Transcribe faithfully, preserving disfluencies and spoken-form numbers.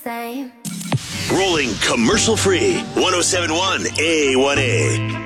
same. Rolling commercial free. one oh seven point one A one A.